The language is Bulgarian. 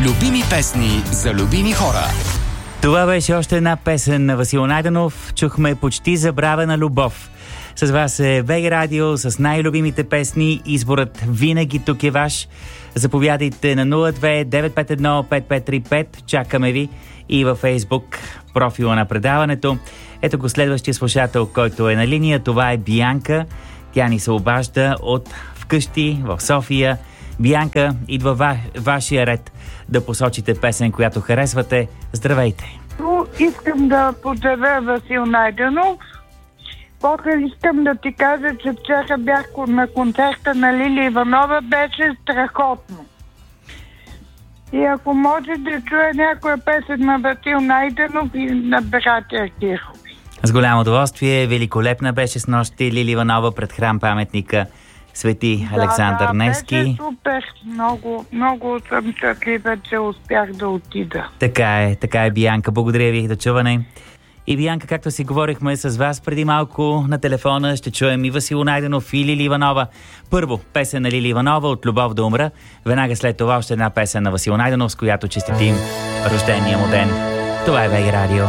Любими песни за любими хора. Това беше още една песен на Васил Найденов. Чухме Почти забравена любов. С вас е БГ Радио с най-любимите песни. Изборът винаги тук е ваш. Заповядайте на 02-951-5535. Чакаме ви и във Фейсбук профила на предаването. Ето го следващия слушател, който е на линия. Това е Бианка. Тя ни се обажда от вкъщи в София. Бианка, идва вашия ред да посочите песен, която харесвате. Здравейте! Искам да поздравя Васил Найденов. После искам да ти кажа, че вчера бях на концерта на Лили Иванова. Беше страхотно. И ако може да чуя някоя песен на Васил Найденов и на братя Кирхови. С голямо удоволствие. Великолепна беше с нощи Лили Иванова пред храм паметника Свети Александър Невски. Беше супер. Много съм щастлива, че успях да отида. Така е, Бианка. Благодаря ви, до чуване. И Бианка, както си говорихме с вас преди малко на телефона, ще чуем и Васил Найденов и Лили Иванова. Първо, песен на Лили Иванова "От любов да умра". Веднага след това още една песен на Васил Найденов, с която честитим рождения му ден. Това е БГ Радио.